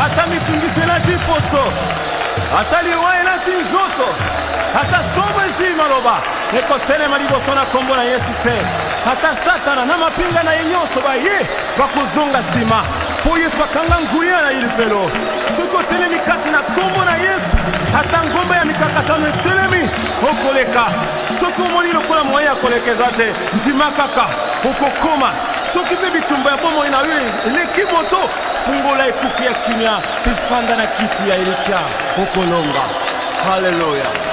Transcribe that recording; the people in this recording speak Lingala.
ata mitungisi na diposo, ata liwaye na tinzoto, ata sobo ezi maloba, eko tele maliboso na kombo na Yesu te, ata satana na mapinga na yenyonso ba ye, bakuzonga sima, po Yesu bakanga nguya na ilifelo, suko tele mikati na kombo na Yesu, ata ngomba ya mikakatano etelemi, okoleka, soko moni lokola mwaya kolekeza te, ntimakaka, okokoma, soki pe bitumba ya bomo ina ue, eleki moto, fungola ekuki ya kimia, pifanda na kiti ya elikia, okolonga. Hallelujah.